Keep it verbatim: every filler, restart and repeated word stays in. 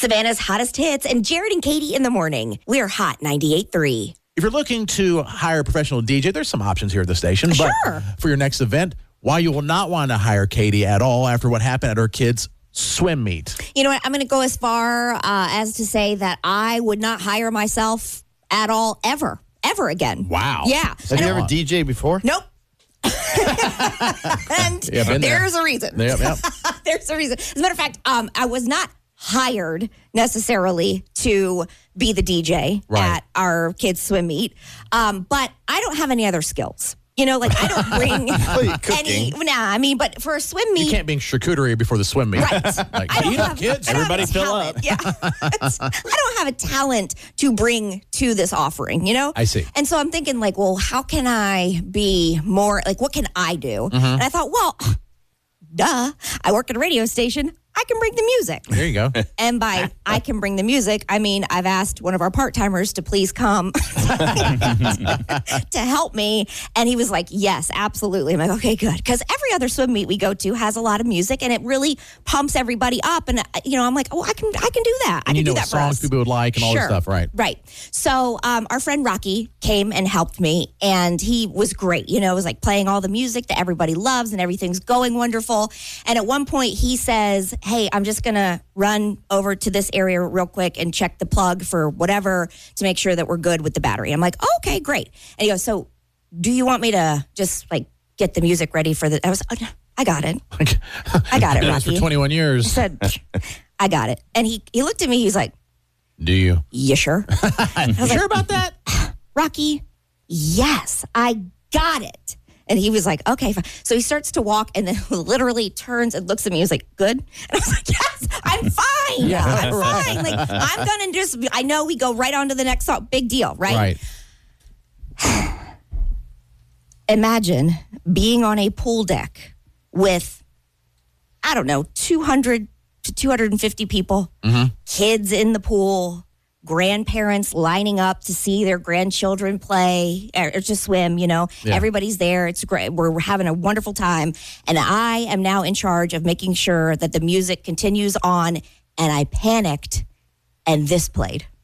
Savannah's hottest hits and Jared and Katie in the morning. We're Hot ninety-eight point three. If you're looking to hire a professional D J, there's some options here at the station. Sure. But for your next event, why you will not want to hire Katie at all after what happened at her kids' swim meet. You know what? I'm going to go as far uh, as to say that I would not hire myself at all ever, ever again. Wow. Yeah. Have you ever D J before? Nope. and Yeah, been there. there's a reason. Yep, yep. There's a reason. As a matter of fact, um, I was not hired necessarily to be the D J Right. at our kids' swim meet, um, but I don't have any other skills. You know, like I don't bring any. Nah, I mean, but for a swim meet, You can't bring charcuterie before the swim meet. Right. Like, I don't eat up, have- kids. I don't Everybody have a fill talent. up. Yeah. It's- I don't have a talent to bring to this offering, you know? I see. And so I'm thinking like, well, how can I be more, like what can I do? Mm-hmm. And I thought, well, duh, I work at a radio station. I can bring the music. There you go. And by I can bring the music, I mean, I've asked one of our part-timers to please come to help me. And he was like, yes, absolutely. I'm like, okay, good. Because every other swim meet we go to has a lot of music and it really pumps everybody up. And, uh, you know, I'm like, oh, I can I can do that. I And you can know do what that for songs us. people would like and all this Sure. stuff, right? Right. So um, our friend Rocky came and helped me, and he was great. You know, it was like playing all the music that everybody loves, and everything's going wonderful. And at one point, he says, hey, I'm just going to run over to this area real quick and check the plug for whatever to make sure that we're good with the battery. I'm like, oh, okay, great. And he goes, so do you want me to just like get the music ready for the, I was, oh, no, I got it. I got it, Been doing this Rocky. for twenty-one I years. said, I got it. And he, he looked at me, he's like, Do you? you sure? I was Sure like, about that? Rocky, yes, I got it. And he was like, okay, fine. So he starts to walk and then literally turns and looks at me. He was like, good? And I was like, yes, I'm fine. Yeah, I'm right. fine. Like, I'm going to just, I know we go right on to the next song. Big deal, right? Right. Imagine being on a pool deck with, I don't know, two hundred to two hundred fifty people, Mm-hmm. kids in the pool, grandparents lining up to see their grandchildren play or, or to swim, you know. Yeah. Everybody's there. It's great. We're, we're having a wonderful time. And I am now in charge of making sure that the music continues on. And I panicked and this played.